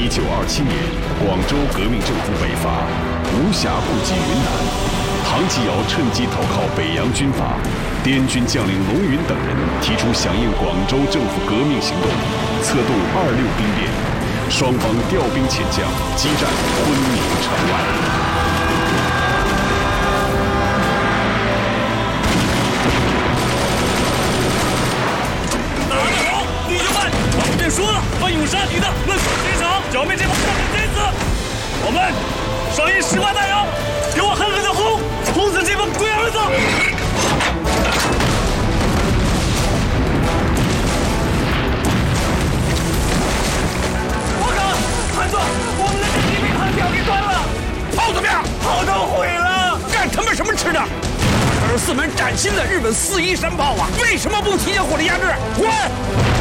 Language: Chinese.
1927年，广州革命政府北伐，无暇顾及云南，唐继尧趁机投靠北洋军阀，滇军将领龙云等人提出响应广州政府革命行动，策动26兵变，双方调兵遣将，激战昏明城外。 说了，奋勇杀敌的，论死chiến场，剿灭这帮叛军贼子。我们上一10万大洋，给我狠狠的轰，轰死这帮龟儿子！我靠，韩总，我们的这几柄悍镖给断了， 炮怎么样？ 炮都毁了， 干他妈什么吃的？24门崭新的日本413炮啊，为什么不提前火力压制？滚！